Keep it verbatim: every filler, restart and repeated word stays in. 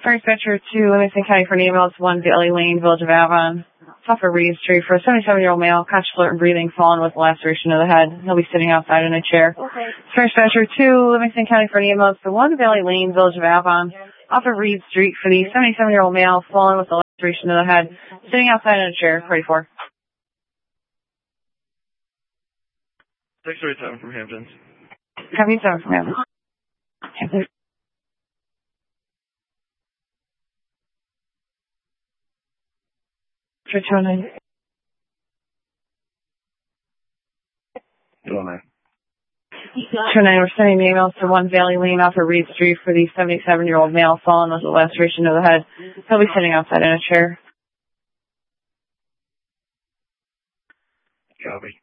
First Dispatcher two, Livingston County for an email to one Bailey Lane, Village of Avon. Off of Reed Street for a seventy-seven-year-old male, conscious, alert, and breathing, fallen with a laceration of the head. He'll be sitting outside in a chair. Okay. First Dispatcher two, Livingston County for an email to one Bailey Lane, Village of Avon. Off of Reed Street for the seventy-seven-year-old male, fallen with a laceration of the head, sitting outside in a chair. forty-four. six thirty-seven from Hamptons. seventy-seven from Hamptons. Hamptons. For two oh nine. two oh nine. two oh nine, we're sending emails to one Valley Lane off of Reed Street for the seventy-seven-year-old male fallen with a laceration of the head. He'll be sitting outside in a chair. Copy.